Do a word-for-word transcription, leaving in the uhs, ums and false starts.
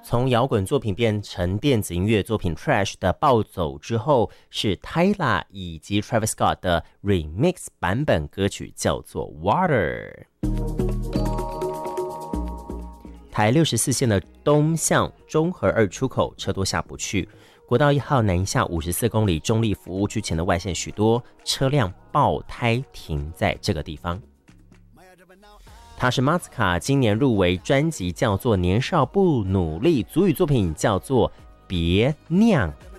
从摇滚作品变成电子音乐作品 Trash 的暴走之后，是 Tyla 以及 Travis Scott 的 Remix 版本歌曲，叫做 Water。 台六十四线的东向中和二出口车多下不去，国道一号南下五十四公里中立服务区前的外线许多车辆爆胎停在这个地方。他是马斯卡今年入围专辑叫做《年少不努力》，族语作品叫做《别酿》。